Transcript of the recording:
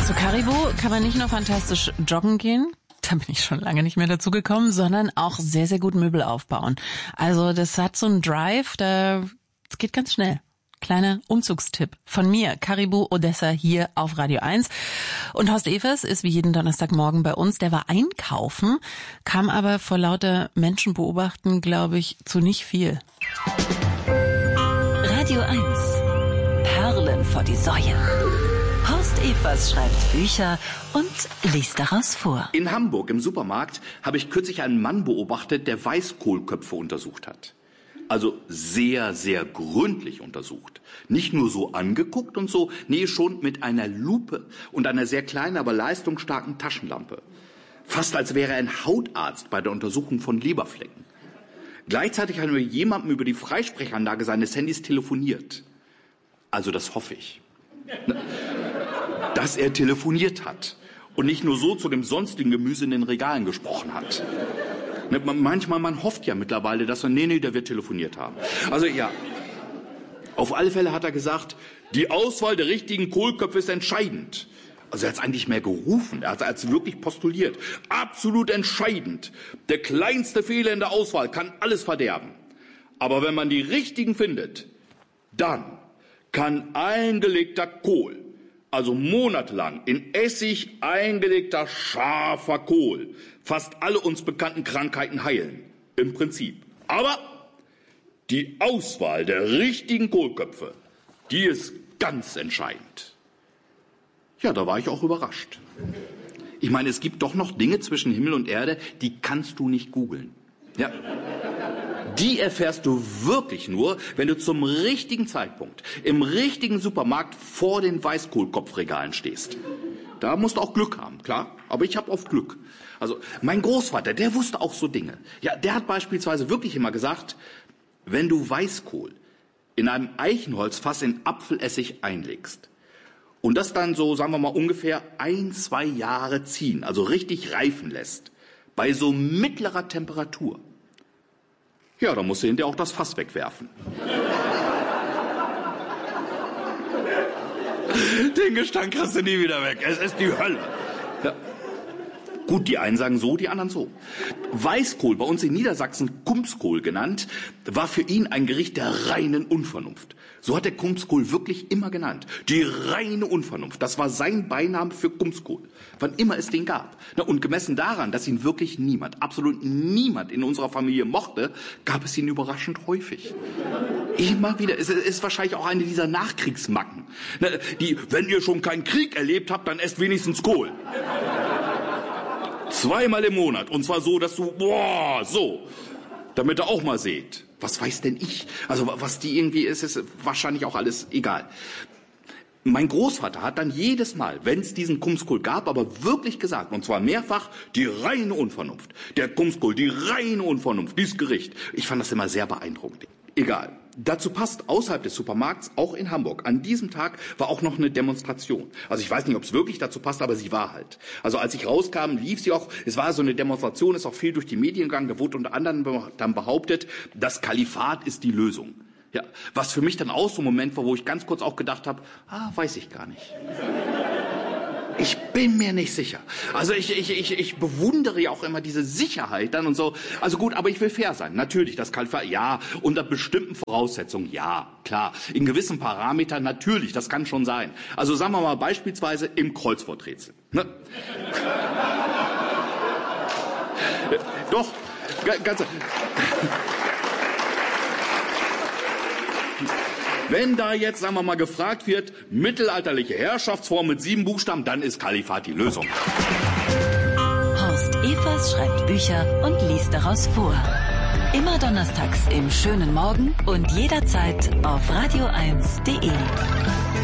Zu Caribou kann man nicht nur fantastisch joggen gehen, da bin ich schon lange nicht mehr dazu gekommen, sondern auch sehr, sehr gut Möbel aufbauen. Also das hat so einen Drive, das geht ganz schnell. Kleiner Umzugstipp von mir, Caribou Odessa hier auf Radio 1. Und Horst Evers ist wie jeden Donnerstagmorgen bei uns. Der war einkaufen, kam aber vor lauter Menschen beobachten, glaube ich, zu nicht viel. Radio 1. Perlen vor die Säue. Horst Evers schreibt Bücher und liest daraus vor. In Hamburg im Supermarkt habe ich kürzlich einen Mann beobachtet, der Weißkohlköpfe untersucht hat. Also sehr, sehr gründlich untersucht. Nicht nur so angeguckt und so, nee, schon mit einer Lupe und einer sehr kleinen, aber leistungsstarken Taschenlampe. Fast als wäre er ein Hautarzt bei der Untersuchung von Leberflecken. Gleichzeitig hat er mit jemandem über die Freisprechanlage seines Handys telefoniert. Also das hoffe ich. Dass er telefoniert hat und nicht nur so zu dem sonstigen Gemüse in den Regalen gesprochen hat. Manchmal, man hofft ja mittlerweile, dass er, nee, der wird telefoniert haben. Also ja, auf alle Fälle hat er gesagt, die Auswahl der richtigen Kohlköpfe ist entscheidend. Also er hat es eigentlich mehr gerufen, er hat es wirklich postuliert. Absolut entscheidend. Der kleinste Fehler in der Auswahl kann alles verderben. Aber wenn man die richtigen findet, dann kann eingelegter Kohl, also monatelang in Essig eingelegter scharfer Kohl, fast alle uns bekannten Krankheiten heilen. Im Prinzip. Aber die Auswahl der richtigen Kohlköpfe, die ist ganz entscheidend. Ja, da war ich auch überrascht. Ich meine, es gibt doch noch Dinge zwischen Himmel und Erde, die kannst du nicht googeln. Ja. Die erfährst du wirklich nur, wenn du zum richtigen Zeitpunkt im richtigen Supermarkt vor den Weißkohlkopfregalen stehst. Da musst du auch Glück haben, klar, aber ich habe oft Glück. Also mein Großvater, der wusste auch so Dinge. Ja, der hat beispielsweise wirklich immer gesagt, wenn du Weißkohl in einem Eichenholzfass in Apfelessig einlegst und das dann so, sagen wir mal, ungefähr 1-2 Jahre ziehen, also richtig reifen lässt, bei so mittlerer Temperatur, ja, dann musst du hinterher auch das Fass wegwerfen. Den Gestank kriegst du nie wieder weg. Es ist die Hölle. Ja. Gut, die einen sagen so, die anderen so. Weißkohl, bei uns in Niedersachsen Kumpskohl genannt, war für ihn ein Gericht der reinen Unvernunft. So hat er Kumpskohl wirklich immer genannt. Die reine Unvernunft, das war sein Beiname für Kumpskohl, wann immer es den gab. Und gemessen daran, dass ihn wirklich niemand, absolut niemand in unserer Familie mochte, gab es ihn überraschend häufig. Immer wieder. Es ist wahrscheinlich auch eine dieser Nachkriegsmacken. Die, wenn ihr schon keinen Krieg erlebt habt, dann esst wenigstens Kohl. 2-mal im Monat. Und zwar so, dass du, so, damit ihr auch mal seht. Was weiß denn ich? Also was die irgendwie ist wahrscheinlich auch alles egal. Mein Großvater hat dann jedes Mal, wenn es diesen Kumpskohl gab, aber wirklich gesagt, und zwar mehrfach, die reine Unvernunft. Der Kumpskohl, die reine Unvernunft, dieses Gericht. Ich fand das immer sehr beeindruckend. Egal. Dazu passt außerhalb des Supermarkts, auch in Hamburg. An diesem Tag war auch noch eine Demonstration. Also ich weiß nicht, ob es wirklich dazu passt, aber sie war halt. Also als ich rauskam, lief sie auch. Es war so eine Demonstration, ist auch viel durch die Medien gegangen. Da wurde unter anderem dann behauptet, das Kalifat ist die Lösung. Ja, was für mich dann auch so ein Moment war, wo ich ganz kurz auch gedacht habe, weiß ich gar nicht. Ich bin mir nicht sicher. Also ich bewundere ja auch immer diese Sicherheit dann und so. Also gut, aber ich will fair sein. Natürlich, das Kalifat, ja, unter bestimmten Voraussetzungen, ja, klar. In gewissen Parametern, natürlich, das kann schon sein. Also sagen wir mal beispielsweise im Kreuzworträtsel. Ne? Doch, ganz... Wenn da jetzt, sagen wir mal, gefragt wird, mittelalterliche Herrschaftsform mit 7 Buchstaben, dann ist Kalifat die Lösung. Horst Evers schreibt Bücher und liest daraus vor. Immer donnerstags im schönen Morgen und jederzeit auf radio1.de.